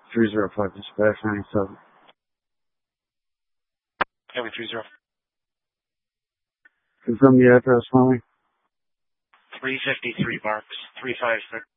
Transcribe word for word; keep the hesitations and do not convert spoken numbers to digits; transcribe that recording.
three zero five dispatch ninety-seven. Heavy three zero. Confirm the address for me. three fifty-three Barks, three five six.